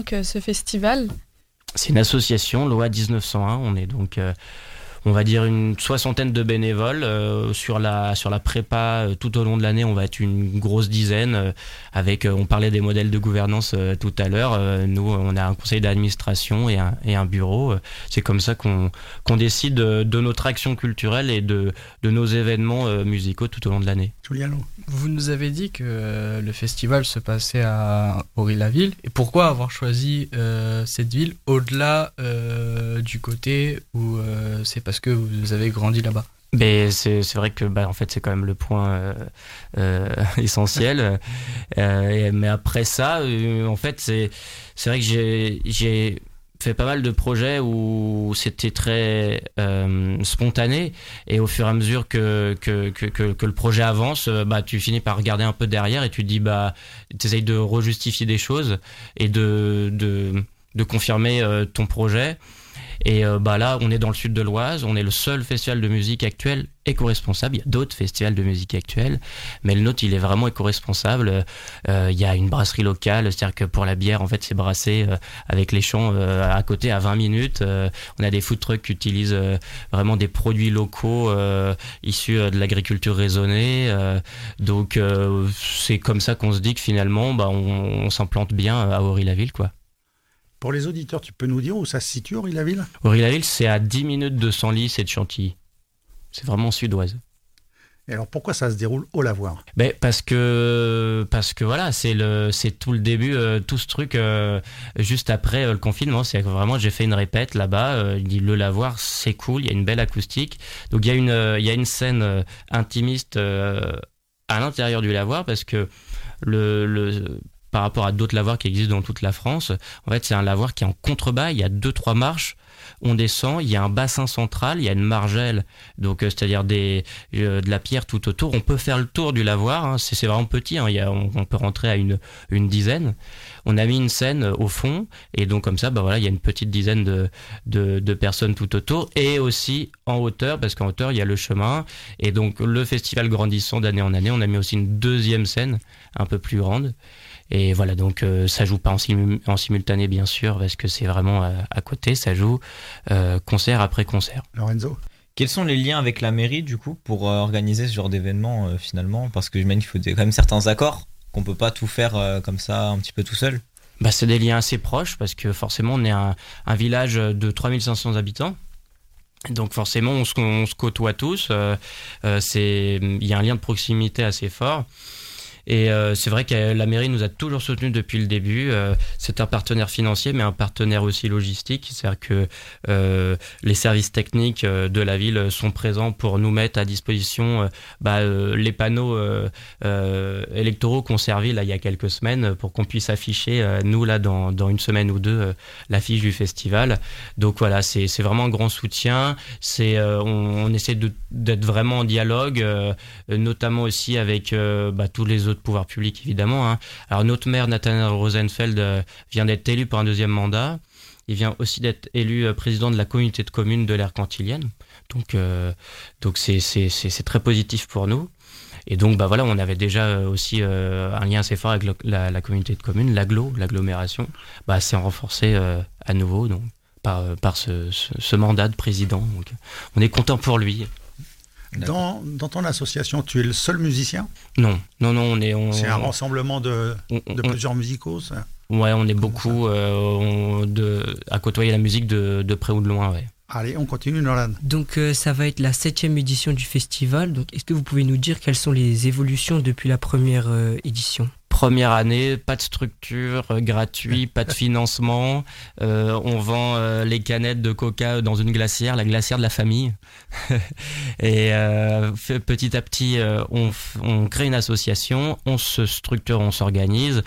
donc ce festival ? C'est une association, loi 1901. On est donc, on va dire, une soixantaine de bénévoles. Sur la prépa, tout au long de l'année, on va être une grosse dizaine. On parlait des modèles de gouvernance tout à l'heure. Nous, on a un conseil d'administration et un bureau. C'est comme ça qu'on décide de notre action culturelle et de nos événements musicaux tout au long de l'année. Giuliano. Vous nous avez dit que le festival se passait à Ory-la-Ville. Et pourquoi avoir choisi cette ville au-delà du côté où c'est parce que vous avez grandi là-bas? Mais c'est vrai que en fait c'est quand même le point essentiel. Mais après ça, en fait c'est vrai que j'ai fait pas mal de projets où c'était très spontané, et au fur et à mesure que le projet avance, tu finis par regarder un peu derrière et tu te dis t'essayes de rejustifier des choses et de confirmer ton projet. Et là, on est dans le sud de l'Oise, on est le seul festival de musique actuel éco-responsable. Il y a d'autres festivals de musique actuelle, mais le nôtre, il est vraiment éco-responsable. Il y a une brasserie locale, c'est-à-dire que pour la bière, en fait, c'est brassé avec les champs à côté à 20 minutes. On a des food trucks qui utilisent vraiment des produits locaux issus de l'agriculture raisonnée. Donc, c'est comme ça qu'on se dit que finalement, on s'implante bien à Ory-la-Ville, quoi. Pour les auditeurs, tu peux nous dire où ça se situe, Ory-la-Ville ? Ory-la-Ville, c'est à 10 minutes de Senlis et de Chantilly. C'est vraiment sud-ouest. Et alors, pourquoi ça se déroule au Lavoir ? Parce que voilà, c'est tout le début, tout ce truc juste après le confinement. C'est vraiment, j'ai fait une répète là-bas. Le Lavoir, c'est cool, il y a une belle acoustique. Donc il y a une scène intimiste à l'intérieur du Lavoir, parce que par rapport à d'autres lavoirs qui existent dans toute la France, en fait, c'est un lavoir qui est en contrebas. Il y a 2-3 marches. On descend, il y a un bassin central, il y a une margelle, donc c'est-à-dire de la pierre tout autour. On peut faire le tour du lavoir, hein, c'est vraiment petit, hein, on peut rentrer à une dizaine. On a mis une scène au fond, et donc comme ça, il y a une petite dizaine de personnes tout autour, et aussi en hauteur, parce qu'en hauteur, il y a le chemin. Et donc le festival grandissant d'année en année, on a mis aussi une deuxième scène, un peu plus grande. Et voilà, donc ça joue pas en simultané, bien sûr, parce que c'est vraiment à côté, ça joue concert après concert. Lorenzo ? Quels sont les liens avec la mairie, du coup, pour organiser ce genre d'événement, finalement ? Parce que j'imagine qu'il faut quand même certains accords, qu'on peut pas tout faire comme ça, un petit peu tout seul. C'est des liens assez proches, parce que forcément, on est un village de 3500 habitants. Donc forcément, on se côtoie tous. Il y a un lien de proximité assez fort. Et c'est vrai que la mairie nous a toujours soutenus depuis le début. C'est un partenaire financier, mais un partenaire aussi logistique. C'est-à-dire que les services techniques de la ville sont présents pour nous mettre à disposition les panneaux électoraux qu'on servi là il y a quelques semaines, pour qu'on puisse afficher nous là dans une semaine ou deux l'affiche du festival. Donc voilà, c'est vraiment un grand soutien. On essaie d'être vraiment en dialogue, notamment aussi avec tous les autres pouvoirs publics, évidemment, hein. Alors notre maire Nathanael Rosenfeld vient d'être élu pour un deuxième mandat. Il vient aussi d'être élu président de la communauté de communes de l'aire cantilienne. Donc c'est très positif pour nous. Et donc on avait déjà aussi un lien assez fort avec la communauté de communes, l'agglomération. C'est renforcé à nouveau donc par ce mandat de président. Donc on est content pour lui. Dans ton association, tu es le seul musicien ? Non, c'est un rassemblement de plusieurs musicaux, ça ? Ouais, on est beaucoup à côtoyer la musique de près ou de loin, ouais. Allez, on continue, Nolan. Donc ça va être la 7e édition du festival. Donc est-ce que vous pouvez nous dire quelles sont les évolutions depuis la première édition ? Première année, pas de structure, gratuit, pas de financement. On vend les canettes de coca dans une glacière, la glacière de la famille. Et petit à petit, on crée une association, on se structure, on s'organise.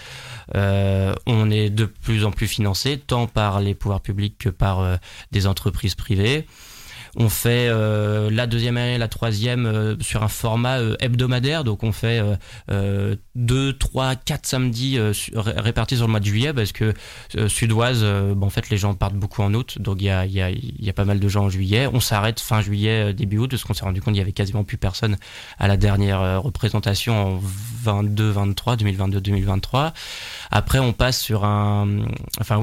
On est de plus en plus financé, tant par les pouvoirs publics que par des entreprises privées. On fait la deuxième année, la troisième sur un format hebdomadaire. Donc on fait 2, 3, 4 samedis répartis sur le mois de juillet, parce que Sud-Oise, en fait les gens partent beaucoup en août. Donc il y a pas mal de gens en juillet. On s'arrête fin juillet, début août, parce qu'on s'est rendu compte qu'il y avait quasiment plus personne à la dernière représentation en 2022-2023. Après on passe sur